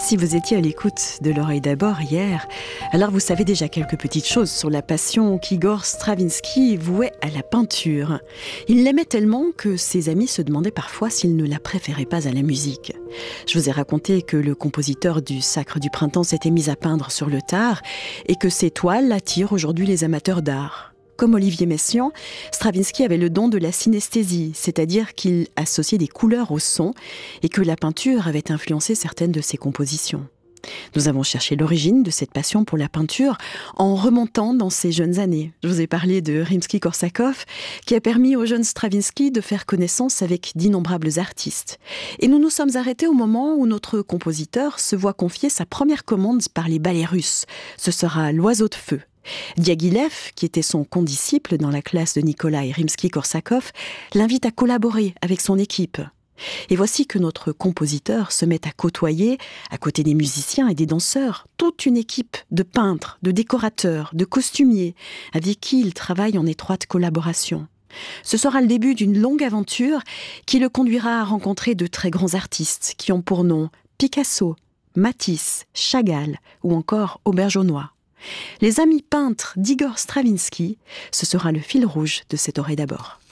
Si vous étiez à l'écoute de l'oreille d'abord hier, alors vous savez déjà quelques petites choses sur la passion qu'Igor Stravinsky vouait à la peinture. Il l'aimait tellement que ses amis se demandaient parfois s'il ne la préférait pas à la musique. Je vous ai raconté que le compositeur du Sacre du Printemps s'était mis à peindre sur le tard et que ses toiles attirent aujourd'hui les amateurs d'art. Comme Olivier Messiaen, Stravinsky avait le don de la synesthésie, c'est-à-dire qu'il associait des couleurs au son et que la peinture avait influencé certaines de ses compositions. Nous avons cherché l'origine de cette passion pour la peinture en remontant dans ses jeunes années. Je vous ai parlé de Rimsky-Korsakov, qui a permis au jeune Stravinsky de faire connaissance avec d'innombrables artistes. Et nous nous sommes arrêtés au moment où notre compositeur se voit confier sa première commande par les ballets russes. Ce sera l'Oiseau de feu. Diaghilev, qui était son condisciple dans la classe de Nikolai Rimsky-Korsakov, l'invite à collaborer avec son équipe. Et voici que notre compositeur se met à côtoyer, à côté des musiciens et des danseurs, toute une équipe de peintres, de décorateurs, de costumiers, avec qui il travaille en étroite collaboration. Ce sera le début d'une longue aventure qui le conduira à rencontrer de très grands artistes qui ont pour nom Picasso, Matisse, Chagall ou encore Auberjonois. Les amis peintres d'Igor Stravinsky, ce sera le fil rouge de cette oreille d'abord.